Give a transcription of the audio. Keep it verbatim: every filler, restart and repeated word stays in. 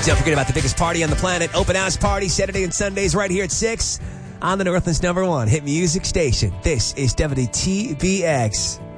Don't forget about the biggest party on the planet, Open House Party, Saturday and Sundays right here at six on the Northland's number one hit music station. This is W T B X.